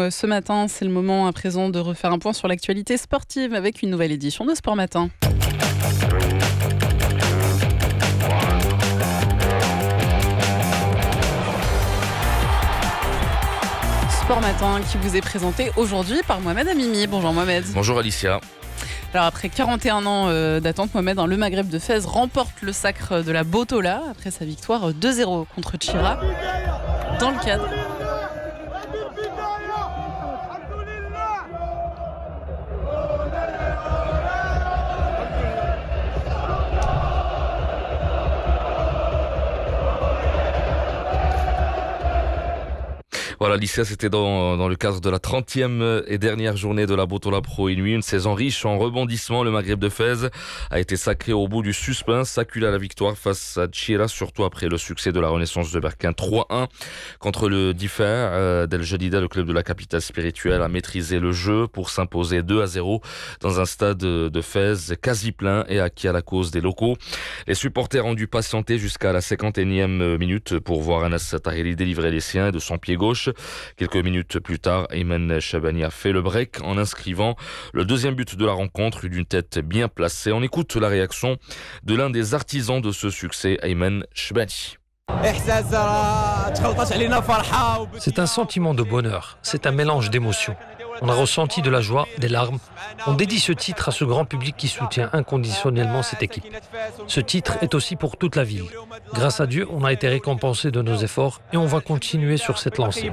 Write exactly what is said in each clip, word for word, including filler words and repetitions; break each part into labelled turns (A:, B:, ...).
A: ce matin. C'est le moment à présent de refaire un point sur l'actualité sportive avec une nouvelle édition de Sport Matin. Sport Matin qui vous est présenté aujourd'hui par Mohamed Amimi. Bonjour Mohamed.
B: Bonjour Alicia.
A: Alors après quarante et un ans euh, d'attente, Mohamed, hein, le Maghreb de Fès remporte le sacre de la Botola après sa victoire deux zéro contre Tchira dans le cadre.
B: Voilà, Alicia, c'était dans, dans le cadre de la trentième et dernière journée de la Botola Pro Nuit. Une saison riche en rebondissements. Le Maghreb de Fès a été sacré au bout du suspense, acculé à la victoire face à Tchira, surtout après le succès de la Renaissance de Berquin trois un contre le Differ euh, d'El Jadida. Le club de la capitale spirituelle a maîtrisé le jeu pour s'imposer deux à zéro dans un stade de Fès quasi plein et acquis à la cause des locaux. Les supporters ont dû patienter jusqu'à la cinquante et unième minute pour voir Anas Tahiri délivrer les siens de son pied gauche. Quelques minutes plus tard, Ayman Shabani a fait le break en inscrivant le deuxième but de la rencontre d'une tête bien placée. On écoute la réaction de l'un des artisans de ce succès, Ayman Shabani.
C: C'est un sentiment de bonheur, c'est un mélange d'émotions. On a ressenti de la joie, des larmes. On dédie ce titre à ce grand public qui soutient inconditionnellement cette équipe. Ce titre est aussi pour toute la ville. Grâce à Dieu, on a été récompensé de nos efforts et on va continuer sur cette lancée.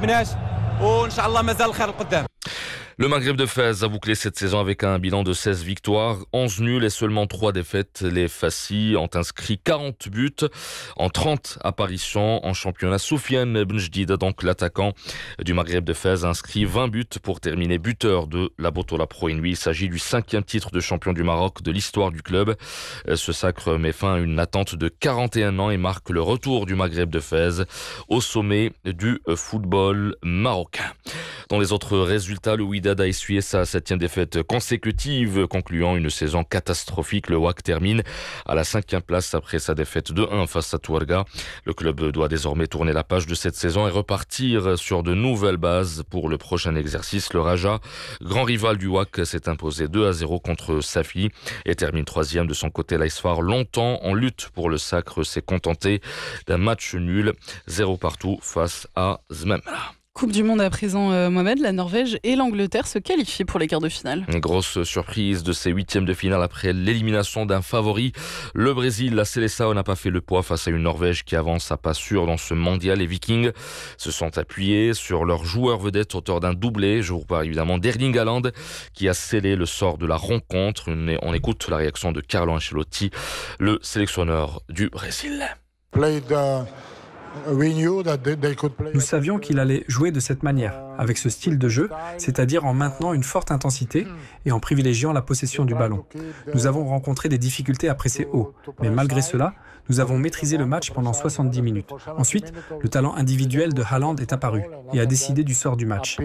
B: Le Maghreb de Fès a bouclé cette saison avec un bilan de seize victoires, onze nuls et seulement trois défaites. Les Fassi ont inscrit quarante buts en trente apparitions en championnat. Soufiane Benjdida, donc l'attaquant du Maghreb de Fès, a inscrit vingt buts pour terminer buteur de la Botola Pro Nuit. Il s'agit du cinquième titre de champion du Maroc de l'histoire du club. Ce sacre met fin à une attente de quarante et un ans et marque le retour du Maghreb de Fès au sommet du football marocain. Dans les autres résultats, le Wydad a essuyé sa septième défaite consécutive, concluant une saison catastrophique. Le W A C termine à la cinquième place après sa défaite deux un face à Touarega. Le club doit désormais tourner la page de cette saison et repartir sur de nouvelles bases pour le prochain exercice. Le Raja, grand rival du W A C, s'est imposé deux à zéro contre Safi et termine troisième. De son côté, l'Aïsfar, longtemps en lutte pour le sacre, s'est contenté d'un match nul, zéro partout face à Zmemra.
A: Coupe du Monde à présent, euh, Mohamed, la Norvège et l'Angleterre se qualifient pour les quarts de finale.
B: Une grosse surprise de ces huitièmes de finale après l'élimination d'un favori. Le Brésil, la Seleção, n'a pas fait le poids face à une Norvège qui avance à pas sûr dans ce mondial. Les Vikings se sont appuyés sur leur joueur vedette auteur d'un doublé. Je vous parle évidemment d'Erling Haaland qui a scellé le sort de la rencontre. On écoute la réaction de Carlo Ancelotti, le sélectionneur du Brésil.
D: Played, uh...
E: Nous savions qu'il allait jouer de cette manière, avec ce style de jeu, c'est-à-dire en maintenant une forte intensité et en privilégiant la possession du ballon. Nous avons rencontré des difficultés à presser haut, mais malgré cela, nous avons maîtrisé le match pendant soixante-dix minutes. Ensuite, le talent individuel de Haaland est apparu et a décidé du sort du match.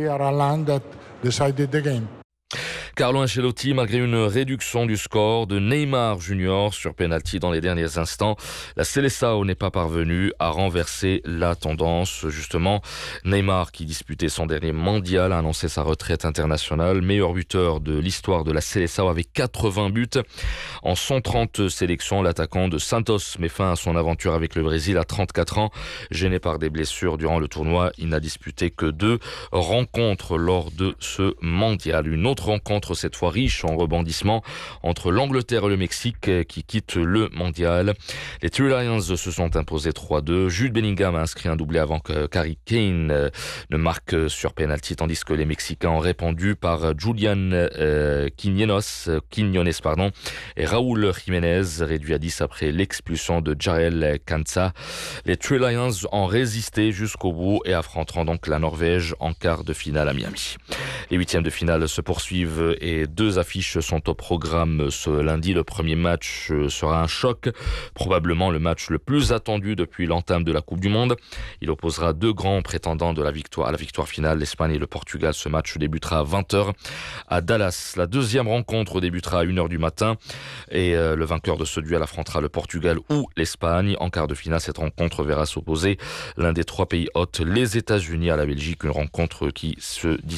B: Carlo Ancelotti, malgré une réduction du score de Neymar Junior sur pénalty dans les derniers instants, la Seleção n'est pas parvenue à renverser la tendance. Justement, Neymar, qui disputait son dernier mondial, a annoncé sa retraite internationale. Meilleur buteur de l'histoire de la Seleção avec quatre-vingts buts. En cent trente sélections, l'attaquant de Santos met fin à son aventure avec le Brésil à trente-quatre ans. Gêné par des blessures durant le tournoi, il n'a disputé que deux rencontres lors de ce mondial. Une autre rencontre, cette fois riche en rebondissements, entre l'Angleterre et le Mexique qui quittent le mondial. Les Three Lions se sont imposés trois deux. Jude Bellingham a inscrit un doublé avant que Harry Kane ne marque sur penalty, tandis que les Mexicains ont répondu par Julian euh, Quiñones, Quiñones pardon, et Raúl Jiménez, réduit à dix après l'expulsion de Jarel Kansa. Les Three Lions ont résisté jusqu'au bout et affronteront donc la Norvège en quart de finale à Miami. Les huitièmes de finale se poursuivent et deux affiches sont au programme ce lundi. Le premier match sera un choc, probablement le match le plus attendu depuis l'entame de la Coupe du Monde. Il opposera deux grands prétendants de la victoire, à la victoire finale, l'Espagne et le Portugal. Ce match débutera à vingt heures à Dallas. La deuxième rencontre débutera à une heure du matin et euh, le vainqueur de ce duel affrontera le Portugal ou l'Espagne. En quart de finale, cette rencontre verra s'opposer l'un des trois pays hôtes, les États-Unis à la Belgique, une rencontre qui se dispute